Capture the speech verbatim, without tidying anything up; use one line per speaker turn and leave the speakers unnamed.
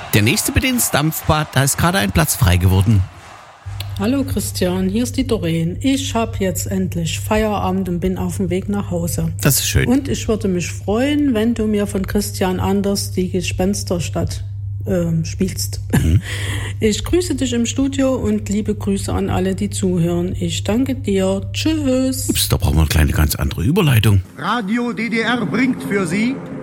Der nächste bitte ins Dampfbad, da ist gerade ein Platz frei geworden.
Hallo Christian, hier ist die Doreen. Ich habe jetzt endlich Feierabend und bin auf dem Weg nach Hause.
Das ist schön.
Und ich würde mich freuen, wenn du mir von Christian Anders die Gespensterstadt äh, spielst. Mhm. Ich grüße dich im Studio und liebe Grüße an alle, die zuhören. Ich danke dir. Tschüss.
Ups, da brauchen wir eine kleine ganz andere Überleitung.
Radio D D R bringt für Sie